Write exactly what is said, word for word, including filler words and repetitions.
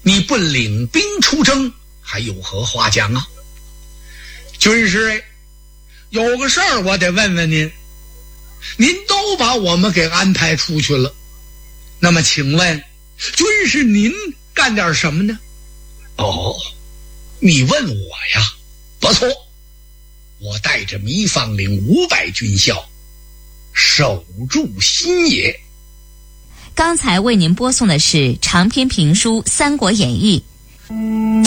你不领兵出征，还有何话讲啊？军师，有个事儿我得问问您，您都把我们给安排出去了，那么请问军师您干点什么呢？哦，你问我呀？不错，我带着糜芳岭五百军校守住新野。 刚才为您播送的是长篇评书《三国演义》。